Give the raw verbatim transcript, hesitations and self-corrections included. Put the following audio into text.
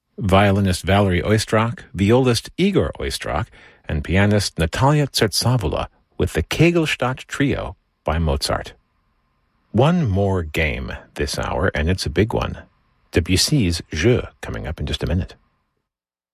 violinist Valery Oistrakh, violist Igor Oistrakh, and pianist Natalia Tsartsavoula with the Kegelstadt Trio by Mozart. One more game this hour, and it's a big one. Debussy's Jeu, coming up in just a minute.